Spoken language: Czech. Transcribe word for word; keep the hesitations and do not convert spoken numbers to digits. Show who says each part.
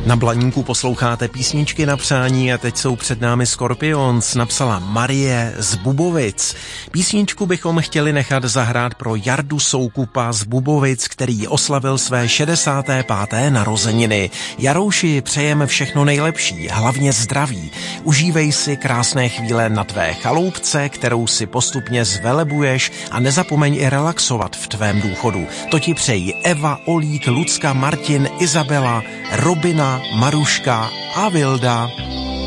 Speaker 1: Na Blaníku posloucháte písničky na přání a teď jsou před námi Scorpions, napsala Marie z Bubovic. Písničku bychom chtěli nechat zahrát pro Jardu Soukupa z Bubovic, který oslavil své šedesáté páté narozeniny. Jarouši, přejeme všechno nejlepší, hlavně zdraví. Užívej si krásné chvíle na tvé chaloupce, kterou si postupně zvelebuješ, a nezapomeň i relaxovat v tvém důchodu. To ti přejí Eva, Olík, Lucka, Martin, Izabela, Robina, Maruška a Vilda.